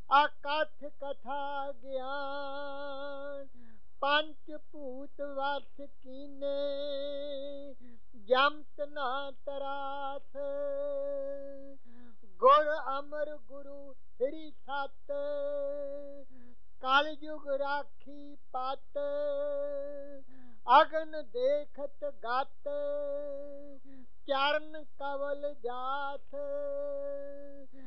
ਅਕਥ ਕਥਾ ਗਿਆਨ ਪੰਚ ਭੂਤ ਵਸ ਕੀਨੇ ਜਮਤ ਨਾ ਤਰਾਸ ਗੁਰ ਅਮਰ ਗੁਰੂ ਸ੍ਰੀ ਸਤ ਕਲ ਯੁਗ ਰਾਖੀ ਪਤ ਅਗਨ ਦੇਖਤ ਗਤ ਚਰਨ ਕਵਲ ਜਾਤ